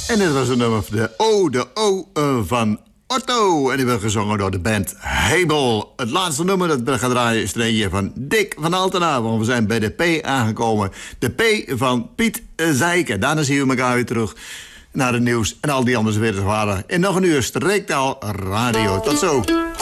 En dit was een nummer van de O van Otto. En die werd gezongen door de band Hebel. Het laatste nummer dat we gaan draaien is er eentje van Dick van Altena. Want we zijn bij de P aangekomen. De P van Piet Zeiken. Daarna zien we elkaar weer terug naar het nieuws. En al die andere weer waren. En nog een uur Streektaal Radio. Tot zo.